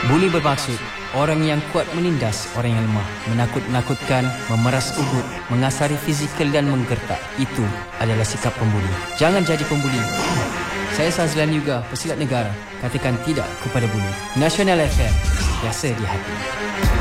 Buli bermaksud orang yang kuat menindas orang yang lemah, menakut-nakutkan, memeras ubut, mengasari fizikal dan menggertak. Itu adalah sikap pembuli. Jangan jadi pembuli. Saya Sazlan Yuga, pesilat negara. Katakan tidak kepada buli. Nasional FM, biasa di hati.